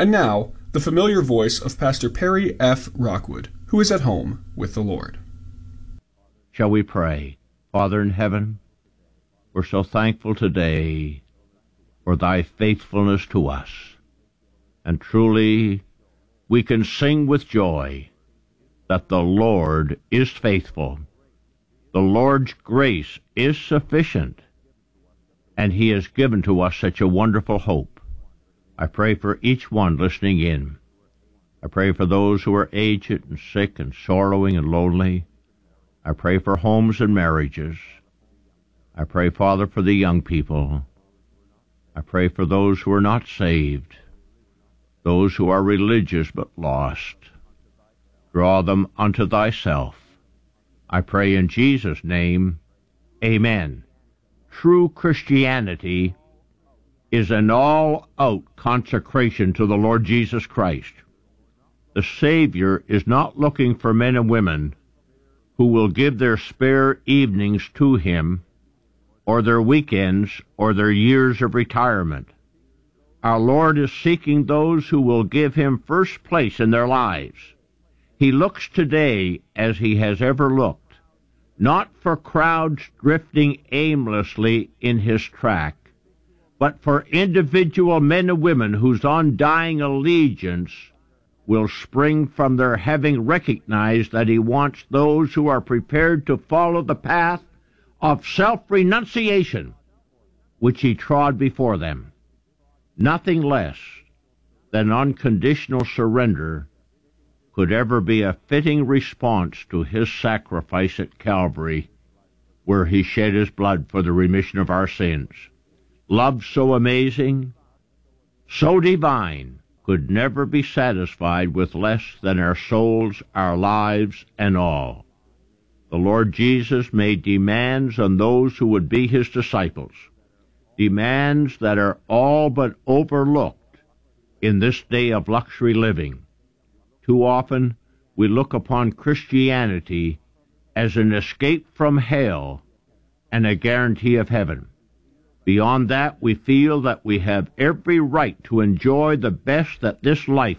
And now, the familiar voice of Pastor Perry F. Rockwood, who is at home with the Lord. Shall we pray? Father in heaven, we're so thankful today for thy faithfulness to us. And truly, we can sing with joy that the Lord is faithful. The Lord's grace is sufficient, and he has given to us such a wonderful hope. I pray for each one listening in. I pray for those who are aged and sick and sorrowing and lonely. I pray for homes and marriages. I pray, Father, for the young people. I pray for those who are not saved, those who are religious but lost. Draw them unto thyself. I pray in Jesus' name, amen. True Christianity is an all-out consecration to the Lord Jesus Christ. The Savior is not looking for men and women who will give their spare evenings to him, or their weekends, or their years of retirement. Our Lord is seeking those who will give him first place in their lives. He looks today as he has ever looked, not for crowds drifting aimlessly in his track, but for individual men and women whose undying allegiance will spring from their having recognized that he wants those who are prepared to follow the path of self-renunciation, which he trod before them. Nothing less than unconditional surrender could ever be a fitting response to his sacrifice at Calvary, where he shed his blood for the remission of our sins. Love so amazing, so divine, could never be satisfied with less than our souls, our lives, and all. The Lord Jesus made demands on those who would be his disciples, demands that are all but overlooked in this day of luxury living. Too often we look upon Christianity as an escape from hell and a guarantee of heaven. Beyond that, we feel that we have every right to enjoy the best that this life